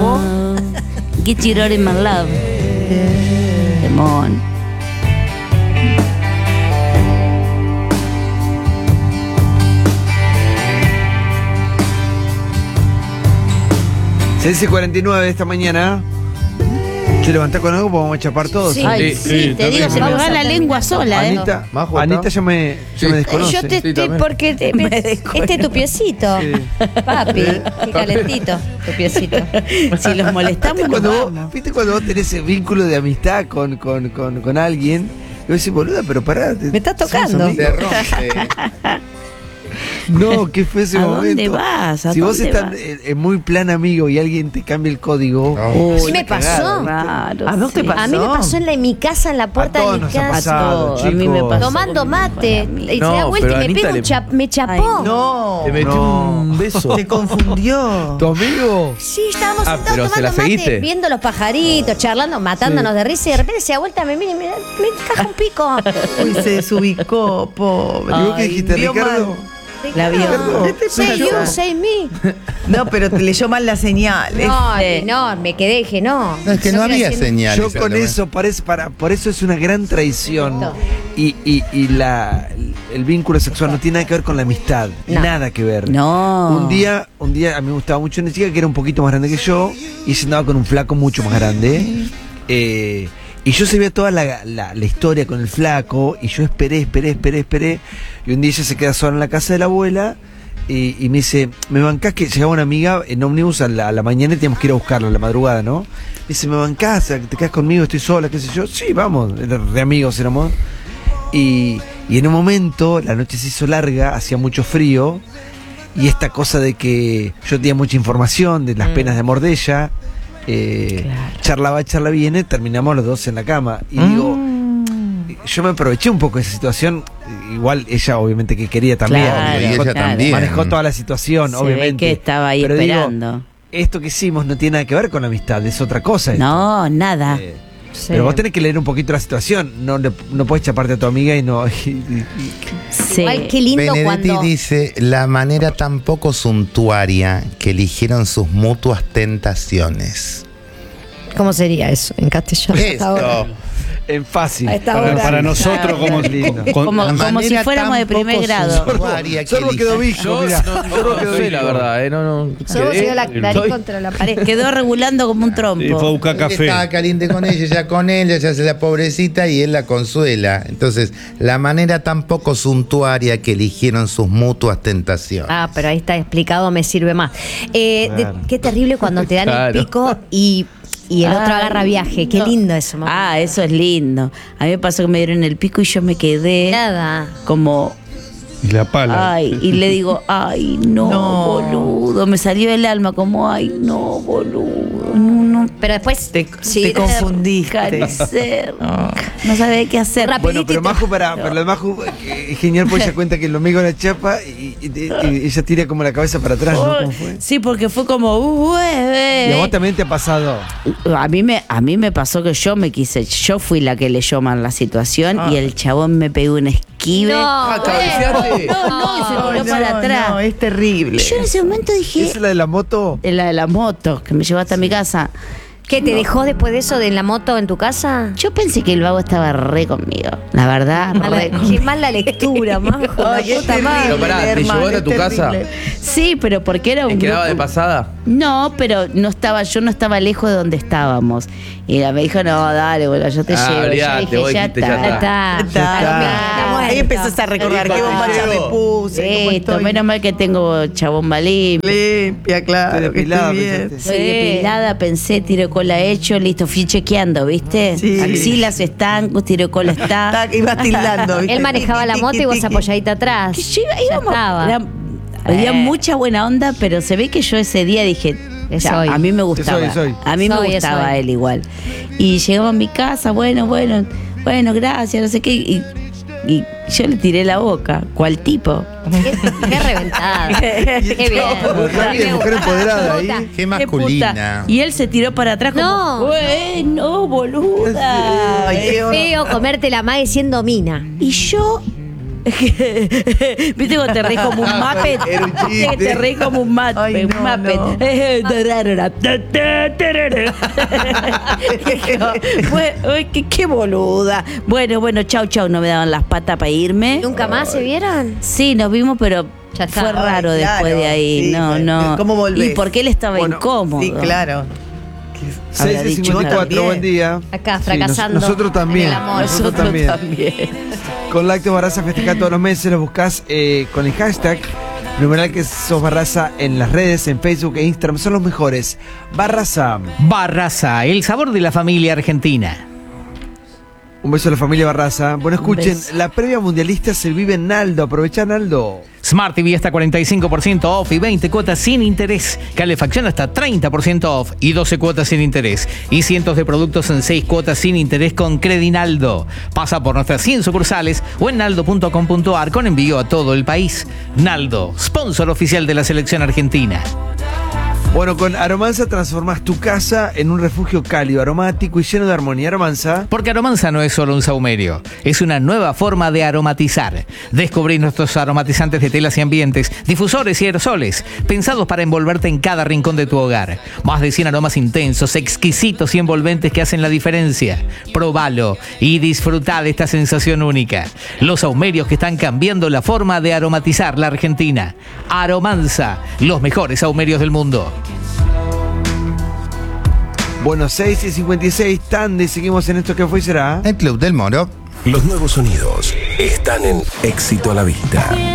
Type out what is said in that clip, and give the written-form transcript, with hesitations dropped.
chapó. Get you in my love. Demon. Se 49 de esta mañana. ¿Se levantás con algo? Vamos a chapar todos. Sí, ay, sí, te digo, se me va la lengua sola, Anita, Anita ya me desconoce. Yo te estoy porque este es tu piecito. Sí. Papi, qué calentito tu piecito. Si los molestamos, ¿Viste cuando vos tenés ese vínculo de amistad con alguien? Y vos decís, boluda, pero pará. Me estás tocando. Te rompe. No, qué fue ese momento. ¿A dónde vas? Si vos estás en muy plan amigo y alguien te cambia el código. Sí me pasó. Claro, ¿A dónde pasó? A mí me pasó en mi casa, en la puerta de mi casa. A mí me pasó. Tomando mate. Y se da vuelta y me chapó. Ay, no. Te metió un beso. Te confundió. ¿Tu amigo? Sí, estábamos sentados pero se la tomando mate, seguiste. viendo los pajaritos, charlando, matándonos de risa y de repente se da vuelta, me mira y me encaja un pico. Uy, se desubicó, pobre. ¿Y vos qué dijiste, Ricardo? La vio. Say you, say me. No, pero te leyó mal la señal. No, me quedé, dije no. No, es que no había señales. Yo con eso, por eso es una gran traición. Y el vínculo sexual no tiene nada que ver con la amistad. No. Nada que ver. No. Un día a mí me gustaba mucho una chica que era un poquito más grande que yo y se andaba con un flaco mucho más grande. Y yo sabía toda la historia con el flaco y yo esperé. Y un día ella se queda sola en la casa de la abuela y me dice, ¿me bancás que llegaba una amiga en ómnibus a la mañana y teníamos que ir a buscarla a la madrugada, ¿no? Me dice, ¿me bancás? ¿Te quedas conmigo? Estoy sola, qué sé yo. Sí, vamos, de amigos éramos. Y en un momento la noche se hizo larga, hacía mucho frío y esta cosa de que yo tenía mucha información de las penas de amor de ella. Claro. Charla viene, terminamos los dos en la cama y digo, yo me aproveché un poco de esa situación, igual ella obviamente que quería también, Claro, y ella también manejó toda la situación, Se obviamente ve que estaba ahí pero esperando. Digo, esto que hicimos no tiene nada que ver con la amistad, es otra cosa esto. No, nada. Sí. Pero vos tenés que leer un poquito la situación, no podés chaparte a tu amiga y no Sí. Igual qué lindo Benedetti cuando dice la manera tan poco suntuaria que eligieron sus mutuas tentaciones. ¿Cómo sería eso en castellano? Esto. en fácil. A esta hora. Para nosotros, como Como si fuéramos de primer grado. Solo quedó bicho, mirá. Solo quedó sí, la bicho. verdad, no. Solo se dio la nariz contra la pared. Quedó regulando como un Y fue a trompo. buscar café. Estaba caliente con ella se hace la pobrecita y él la consuela. Entonces, la manera tan poco suntuaria que eligieron sus mutuas tentaciones. Ah, pero ahí está explicado, me sirve más. Qué terrible cuando te dan el pico y el otro agarra viaje. Qué lindo eso, mamá. Ah, eso es lindo. A mí me pasó que me dieron el pico y yo me quedé Nada. como... Y la pala. Ay, y le digo, ay, no, boludo. Me salió el alma como, ay, no, boludo. No. Pero después Te confundiste. ¿Qué hacer? No sabía qué hacer. Bueno, pero Majo, pero la Majo es genial porque ella cuenta que el amigo la chapa y ella tira como la cabeza para atrás, ¿no? ¿Cómo fue? Sí, porque fue como, Y a vos también te ha pasado. A mí me pasó que yo fui la que leyó mal la situación y el chabón me pegó un esquive. No, No, y se tiró para atrás. No, es terrible. Y yo en ese momento dije, ¿Esa es la de la moto? es la de la moto, que me llevó hasta mi casa. ¿Qué te dejó después de eso de la moto en tu casa? Yo pensé que el vago estaba re conmigo. La verdad, re conmigo. Qué mala lectura, Majo. Ay, es terrible, Pero pará, ¿te hermano, llevó a es tu casa? terrible. Sí, pero porque era un ¿Quedaba de grupo- pasada? No, pero yo no estaba lejos de donde estábamos. Y ella me dijo, no, dale, bueno, yo te Ah, llevo. olvidate, Yo dije, vos ya dijiste, ya está. Está. Ahí empezás a recordar qué bombacha me puse, cómo Listo, estoy menos mal que tengo chabón balín. limpia, claro, Estoy que depilada, estoy bien. pensaste. Soy depilada, pensé, tiro cola hecho, listo, fui chequeando, ¿viste? Sí. Axilas están, tiro cola está. Iba tildando, ¿viste? Él manejaba la moto y vos apoyadita atrás. Que yo Ya íbamos- estaba. había mucha buena onda, pero se ve que yo ese día dije, ya, Soy. a mí me gustaba. Soy. A mí me Soy, gustaba soy. él igual. Y llegaba a mi casa, bueno, gracias, no sé qué. Y yo le tiré la boca, ¿cuál tipo? Qué reventada. Qué bien. Qué mujer empoderada ahí. Qué Qué masculina. puta. Y él se tiró para atrás como, No. bueno, boluda. Ay, qué Es feo comerte la mague siendo mina. Y yo ¿Viste cuando te reís como un Muppet? Era un chiste. ¿Viste que te reís como un Muppet? Ay, no, Muppet. Qué boluda. Bueno, chau, no me daban las patas para irme. ¿Nunca más se vieron? Sí, nos vimos, pero Ya está. fue raro Ay, después claro, de ahí. sí, No. ¿cómo volvés? Y porque él estaba Bueno, incómodo. Sí, claro. Habrá dicho 6:54, también. buen día. Acá, Sí, fracasando nosotros también. en el amor. Nosotros también. Con Lácteos Barraza festejá todos los meses, los buscás con el hashtag numeral que sos Barraza en las redes, en Facebook e Instagram, son los mejores. Barraza. Barraza, el sabor de la familia argentina. Un beso a la familia Barraza. Bueno, escuchen, beso. la previa mundialista se vive en Naldo. Aprovechá, Naldo. Smart TV hasta 45% off y 20 cuotas sin interés. Calefacción hasta 30% off y 12 cuotas sin interés. Y cientos de productos en 6 cuotas sin interés con Credinaldo. Pasa por nuestras 100 sucursales o en naldo.com.ar con envío a todo el país. Naldo, sponsor oficial de la selección argentina. Bueno, con Aromanza transformás tu casa en un refugio cálido, aromático y lleno de armonía. Aromanza. Porque Aromanza no es solo un saumerio, es una nueva forma de aromatizar. Descubrí nuestros aromatizantes de telas y ambientes, difusores y aerosoles, pensados para envolverte en cada rincón de tu hogar. Más de 100 aromas intensos, exquisitos y envolventes que hacen la diferencia. Probalo y disfrutá de esta sensación única. Los saumerios que están cambiando la forma de aromatizar la Argentina. Aromanza, los mejores saumerios del mundo. Bueno, 6:56, Tande, seguimos en esto que fue y será. El Club del Moro. Los nuevos sonidos están en Éxito a la Vista.